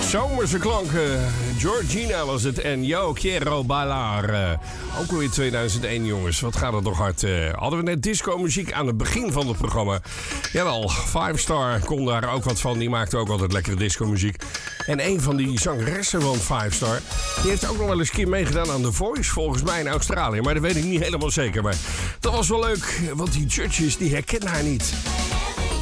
Zomerse klanken. Georgina was het en Yo Quiero Bailar. Ook al in 2001, jongens. Wat gaat het nog hard. Hadden we net disco-muziek aan het begin van het programma. Jawel, Five Star kon daar ook wat van. Die maakte ook altijd lekkere disco-muziek. En een van die zangeressen van Five Star... die heeft ook nog wel eens een keer meegedaan aan The Voice... volgens mij in Australië. Maar dat weet ik niet helemaal zeker. Maar dat was wel leuk, want die judges die herkennen haar niet.